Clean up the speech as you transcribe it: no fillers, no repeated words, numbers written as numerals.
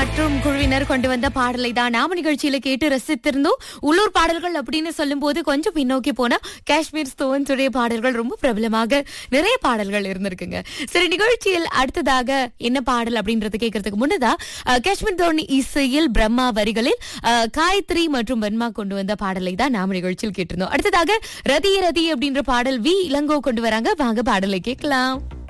மற்றும் குழுவினர் கொண்டு வந்த பாடலை தான் நாம நிகழ்ச்சியில கேட்டு ரசித்திருந்தோம். உள்ளூர் பாடல்கள் அப்படின்னு சொல்லும் போது கொஞ்சம் பின்னோக்கி போனா காஷ்மீர் ஸ்டோன்ஸுடைய பாடல்கள் ரொம்ப பிரபலமாக நிறைய பாடல்கள் இருந்திருக்குங்க. சரி, நிகழ்ச்சியில் அடுத்ததாக என்ன பாடல் அப்படின்றது கேட்கறதுக்கு முன்னதா காஷ்மீர் தோனி இசையில் பிரம்மா வரிகளில் காயத்ரி மற்றும் வன்மா கொண்டு வந்த பாடலை தான் நாம நிகழ்ச்சியில் கேட்டிருந்தோம். அடுத்ததாக ரதி ரதி அப்படின்ற பாடல் வி இளங்கோ கொண்டு வராங்க. வாங்க பாடலை கேட்கலாம்.